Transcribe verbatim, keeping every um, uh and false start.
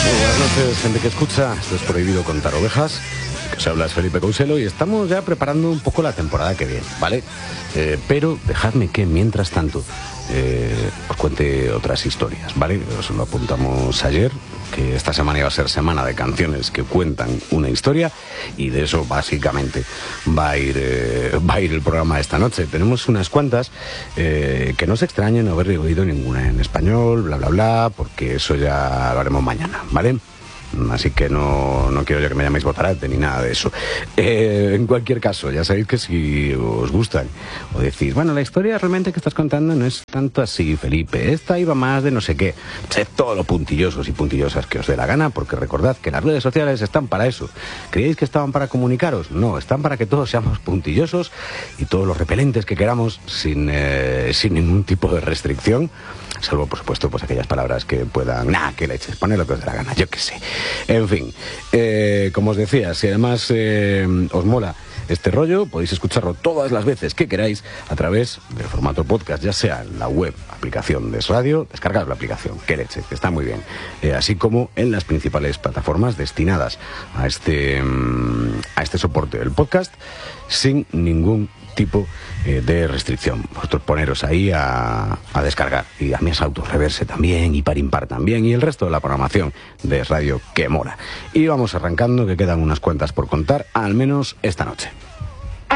Muy buenas noches, gente que escucha. Esto es Prohibido Contar Ovejas. Que os habla es Felipe Couselo y estamos ya preparando un poco la temporada que viene, ¿vale? Eh, pero dejadme que, mientras tanto, eh, os cuente otras historias, ¿vale? Os lo apuntamos ayer, que esta semana iba a ser semana de canciones que cuentan una historia, y de eso básicamente va a ir eh, va a ir el programa de esta noche. Tenemos unas cuantas, eh, que no se extrañen no haber oído ninguna en español, bla bla bla, porque eso ya lo haremos mañana, ¿vale? Así que no, no quiero yo que me llaméis botarate ni nada de eso. Eh, en cualquier caso, ya sabéis que si os gustan o decís, bueno, la historia realmente que estás contando no es tanto así, Felipe, esta iba más de no sé qué, sed todo lo puntillosos y puntillosas que os dé la gana, porque recordad que las redes sociales están para eso. ¿Creéis que estaban para comunicaros? No, están para que todos seamos puntillosos y todos los repelentes que queramos sin, eh, sin ningún tipo de restricción. Salvo, por supuesto, pues aquellas palabras que puedan... Nah, que leches, poned lo que os dé la gana, yo qué sé. En fin, eh, como os decía, si además eh, os mola este rollo, podéis escucharlo todas las veces que queráis a través del formato podcast, ya sea en la web, aplicación de Radio, descargad la aplicación, que leche, que está muy bien. Eh, así como en las principales plataformas destinadas a este, a este soporte del podcast, sin ningún tipo eh, de restricción. Vosotros poneros ahí a, a descargar, y a mí es autorreverse también, y par impar también, y el resto de la programación de Radio que mola. Y vamos arrancando, que quedan unas cuantas por contar, al menos esta noche.